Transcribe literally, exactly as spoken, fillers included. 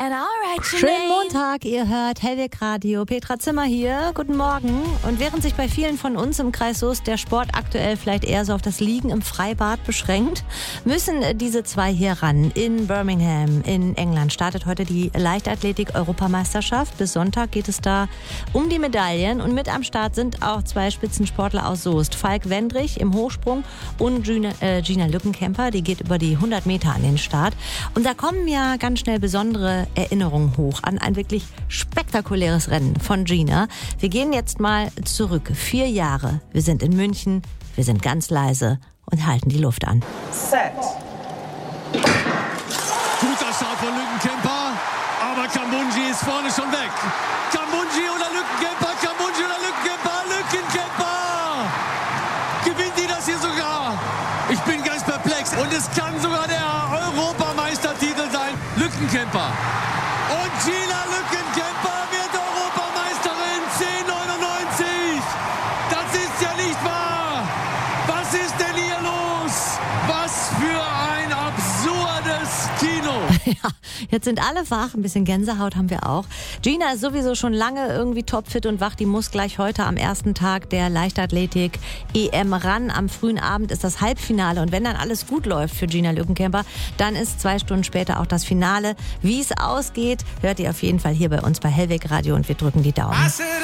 Schönen Montag, ihr hört Hellweg Radio. Petra Zimmer hier, guten Morgen. Und während sich bei vielen von uns im Kreis Soest der Sport aktuell vielleicht eher so auf das Liegen im Freibad beschränkt, müssen diese zwei hier ran. In Birmingham in England startet heute die Leichtathletik-Europameisterschaft. Bis Sonntag geht es da um die Medaillen. Und mit am Start sind auch zwei Spitzensportler aus Soest. Falk Wendrich im Hochsprung und Gina, äh, Gina Lückenkämper, die geht über die hundert Meter an den Start. Und da kommen ja ganz schnell besondere Erinnerungen hoch an ein wirklich spektakuläres Rennen von Gina. Wir gehen jetzt mal zurück. Vier Jahre. Wir sind in München. Wir sind ganz leise und halten die Luft an. Set. Guter Start von Lückenkämper, aber Kambundji ist vorne schon weg. Kambundji oder Lückenkämper, Kambundji oder Lückenkämper, Lückenkämper! Gewinnt die das hier sogar? Ich bin ganz perplex und es kann sogar der Europameistertitel sein. Lückenkämper. Und Gina Lückenkämper wird Europameisterin. zehn neunundneunzig. Das ist ja nicht wahr. Was ist denn hier los? Was für ein absurdes Kino. Ja, jetzt sind alle wach. Ein bisschen Gänsehaut haben wir auch. Gina ist sowieso schon lange irgendwie topfit und wach. Die muss gleich heute am ersten Tag der Leichtathletik-E M ran. Am frühen Abend ist das Halbfinale. Und wenn dann alles gut läuft für Gina Lückenkämper, dann ist zwei Stunden später auch das Finale. Wie es ausgeht, hört ihr auf jeden Fall hier bei uns bei Hellweg Radio und wir drücken die Daumen.